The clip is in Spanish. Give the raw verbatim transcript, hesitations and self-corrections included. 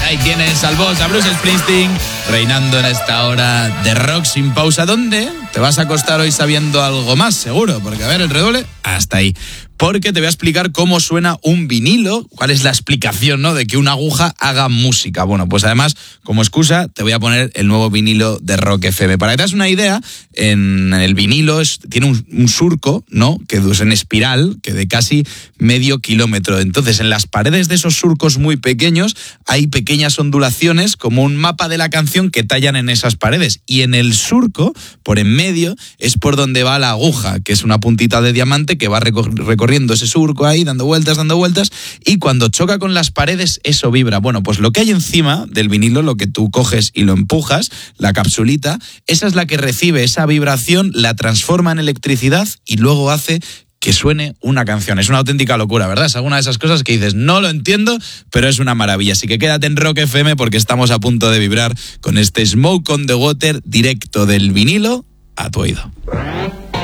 Ahí tienes al boss, a Bruce Springsteen, reinando en esta hora de rock sin pausa. ¿Dónde te vas a acostar hoy sabiendo algo más, seguro? Porque, a ver, el redoble, hasta ahí. Porque te voy a explicar cómo suena un vinilo, cuál es la explicación, ¿no?, de que una aguja haga música. Bueno, pues además, como excusa, te voy a poner el nuevo vinilo de Rock F M. Para que te hagas una idea, en el vinilo es, tiene un, un surco, ¿no?, que es en espiral, que de casi medio kilómetro. Entonces, en las paredes de esos surcos muy pequeños hay pequeñas ondulaciones, como un mapa de la canción que tallan en esas paredes. Y en el surco, por en medio, es por donde va la aguja, que es una puntita de diamante que va recorriendo ese surco ahí, dando vueltas, dando vueltas, y cuando choca con las paredes, eso vibra. Bueno, pues lo que hay encima del vinilo, lo que tú coges y lo empujas, la capsulita, esa es la que recibe esa vibración, la transforma en electricidad y luego hace que suene una canción. Es una auténtica locura, ¿verdad? Es alguna de esas cosas que dices, no lo entiendo, pero es una maravilla. Así que quédate en Rock F M porque estamos a punto de vibrar con este Smoke on the Water directo del vinilo a tu oído.